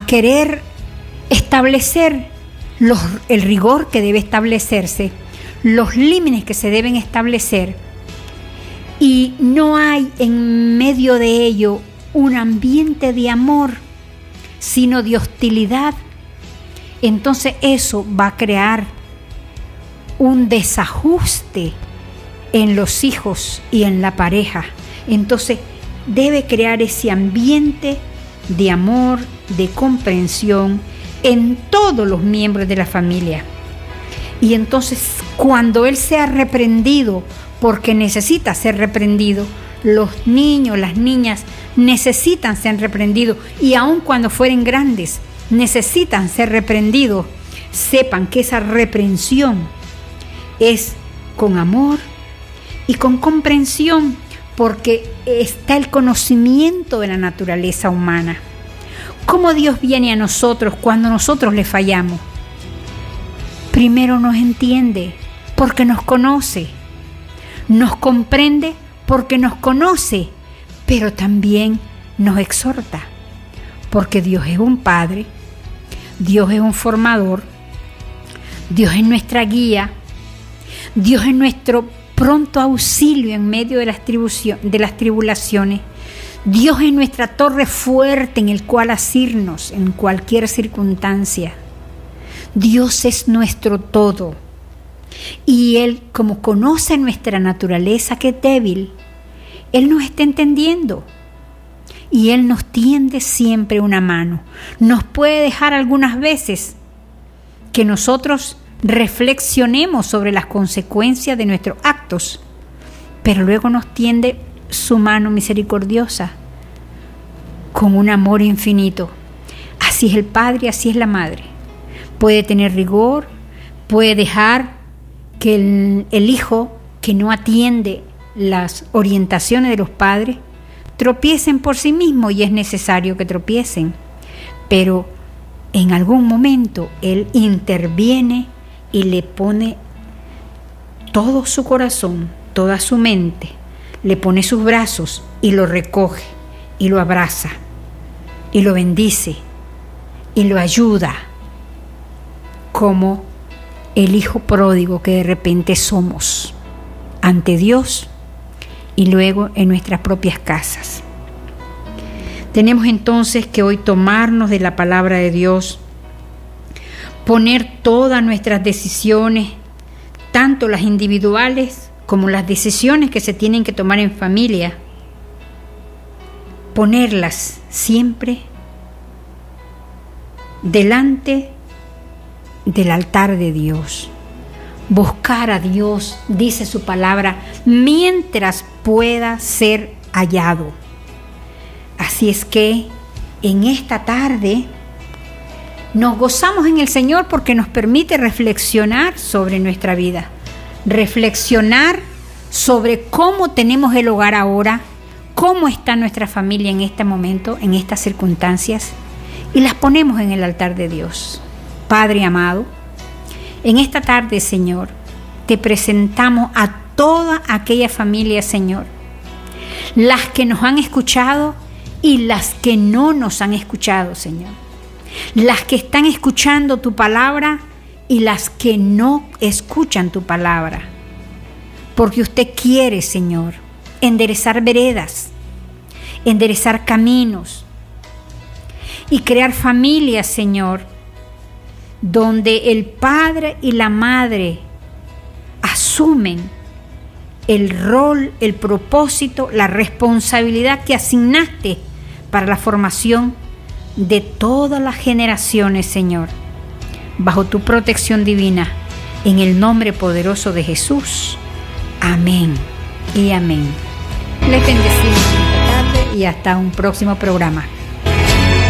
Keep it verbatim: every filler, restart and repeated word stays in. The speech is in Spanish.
querer establecer los, el rigor que debe establecerse, los límites que se deben establecer, y no hay en medio de ello un ambiente de amor, sino de hostilidad, entonces eso va a crear un desajuste en los hijos y en la pareja. Entonces debe crear ese ambiente de amor, de comprensión en todos los miembros de la familia. Y entonces cuando él sea reprendido, porque necesita ser reprendido, los niños, las niñas necesitan ser reprendidos, y aun cuando fueren grandes necesitan ser reprendidos, sepan que esa reprensión es con amor y con comprensión, porque está el conocimiento de la naturaleza humana. ¿Cómo Dios viene a nosotros cuando nosotros le fallamos? Primero nos entiende porque nos conoce, nos comprende porque nos conoce, pero también nos exhorta, porque Dios es un Padre, Dios es un formador, Dios es nuestra guía, Dios es nuestro pronto auxilio en medio de las, de las tribulaciones. Dios es nuestra torre fuerte en el cual asirnos en cualquier circunstancia. Dios es nuestro todo. Y Él, como conoce nuestra naturaleza que es débil, Él nos está entendiendo. Y Él nos tiende siempre una mano. Nos puede dejar algunas veces que nosotros reflexionemos sobre las consecuencias de nuestros actos, pero luego nos tiende su mano misericordiosa con un amor infinito. Así es el padre, así es la madre. Puede tener rigor, puede dejar que el, el hijo que no atiende las orientaciones de los padres tropiecen por sí mismos, y es necesario que tropiecen, pero en algún momento él interviene y le pone todo su corazón, toda su mente, le pone sus brazos y lo recoge y lo abraza y lo bendice y lo ayuda, como el hijo pródigo que de repente somos ante Dios y luego en nuestras propias casas. Tenemos entonces que hoy tomarnos de la palabra de Dios, poner todas nuestras decisiones, tanto las individuales como las decisiones que se tienen que tomar en familia, ponerlas siempre delante del altar de Dios. Buscar a Dios, dice su palabra, mientras pueda ser hallado. Así es que en esta tarde nos gozamos en el Señor porque nos permite reflexionar sobre nuestra vida, reflexionar sobre cómo tenemos el hogar ahora, cómo está nuestra familia en este momento, en estas circunstancias, y las ponemos en el altar de Dios. Padre amado, en esta tarde, Señor, te presentamos a toda aquella familia, Señor, las que nos han escuchado y las que no nos han escuchado, Señor, las que están escuchando tu palabra y las que no escuchan tu palabra, porque usted quiere, Señor, enderezar veredas, enderezar caminos y crear familias, Señor, donde el padre y la madre asumen el rol, el propósito, la responsabilidad que asignaste para la formación de todas las generaciones, Señor, bajo tu protección divina, en el nombre poderoso de Jesús. Amén y amén. Les bendecimos esta tarde y hasta un próximo programa.